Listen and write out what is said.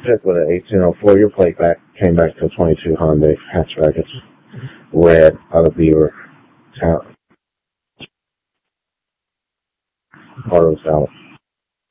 pick with an 1804. Your plate came back to a 22 Hyundai hatchback. It's red out of Beaver Town. Auto salad.